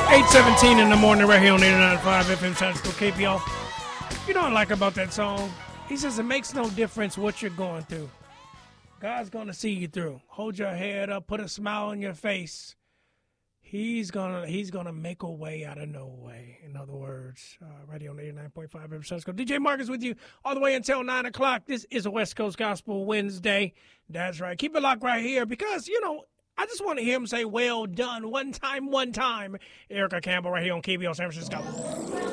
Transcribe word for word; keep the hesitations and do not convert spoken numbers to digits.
eight seventeen in the morning right here on eighty-nine point five F M San Francisco K P L. You know what I like about that song? He says it makes no difference what you're going through. God's going to see you through. Hold your head up. Put a smile on your face. He's gonna he's gonna make a way out of no way. In other words, uh, right here on eighty-nine point five F M San Francisco. D J Marcus with you all the way until nine o'clock. This is a West Coast Gospel Wednesday. That's right. Keep it locked right here because, you know, I just want to hear him say, well done, one time, one time. Erica Campbell right here on K B L San Francisco.